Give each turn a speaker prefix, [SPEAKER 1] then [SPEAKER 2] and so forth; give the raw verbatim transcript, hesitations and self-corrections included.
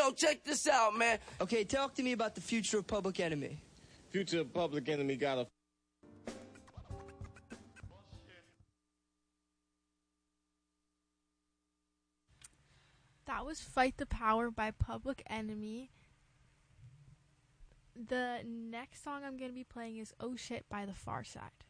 [SPEAKER 1] Now check this out, man.
[SPEAKER 2] Okay, talk to me about the future of Public Enemy.
[SPEAKER 3] Future of Public Enemy got a...
[SPEAKER 4] That was Fight the Power by Public Enemy. The next song I'm going to be playing is Oh Shit by The Far Side.